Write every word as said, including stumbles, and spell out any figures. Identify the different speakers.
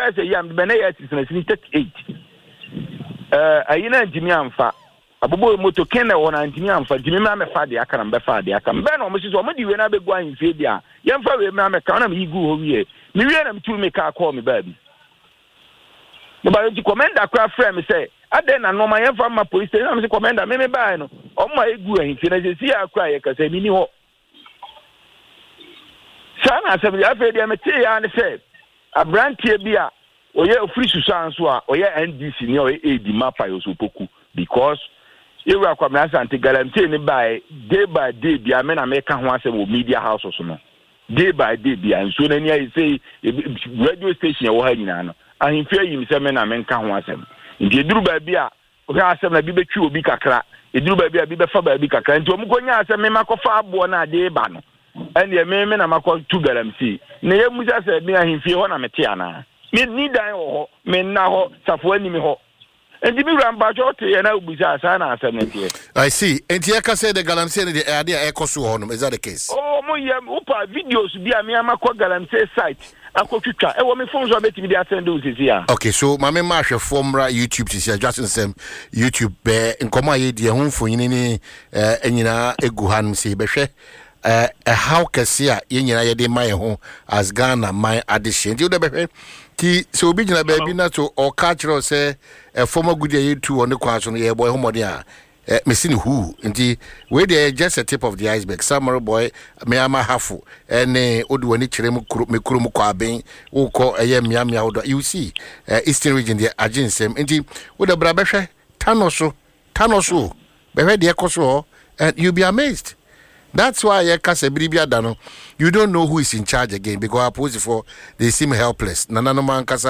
Speaker 1: first year me na year is na thirty-eight eh ayina ntimi amfa abobo moto kenne wona ntimi amfa ntimi ma me fa de aka na be fa de aka mbe na omo siso omo di we na be gwa ahimfie dia yemfa we me ameka na me yigu ho wie me wie na me tu me ka call me baby no ba you commander kwa frame me say ade na no ma yemfa ma police station na me say commander me me buy no omo egu ahimfie na se si akwa ye ka say mi ni ho sana asem ya fe dia me tie ya ne say abrantie bia oye ofri susan so a oye N D C ni oye edi mapa yo so poku because you are kwamna sante guarantee ni by day by day bia me na me ka ho asem o media house so no day by day bia nso na ni ai say radio station ya wo ha nyina no ahimfia yim se me na me ka ho asem ndi eduru ba bia o ha asem na bi betwi obi kakra eduru ba bia bi be fa ba bi kakra nti o mu konya asem me makofa abo na ade ba no ene me me na makọ tu galamsi na ye musa se me ahimfie ho na mete ana me ni dan ho me na ho safo ani me ho enti bi ramba jote ye na ubusa asa na asem ne.
Speaker 2: I see. Enti e ka say the galamsi ne the ade e koso ho no, is that the case?
Speaker 1: Oh mo ye upa videos bi me amakọ galamsi site akotwitwa e wo me phone so betimi dey attend those here.
Speaker 2: Okay, so my me ma hwe formra YouTube tisi Justin Sam YouTube be nkoma ye de ho mfonyin ni eh enyina egu hanum se be hwe eh uh, how kasia yenyina ye de mai ho as Ghana my addition you dey be ti so obi gina baby na to o cultural say a former good year two on the kwaso no ye boy homodi a eh mesini who nti we dey just a tip of the iceberg summer boy me ama hafu ene odu ani kire mu me kuro mu kwa ben wo ko eye mia mia odo you see uh, eastern region the aginsem nti wo da bra behwe tanoso tanoso behwe de ekoso and you be amazed. That's why you don't know who is in charge again because opposite for they seem helpless. Nana no man kasa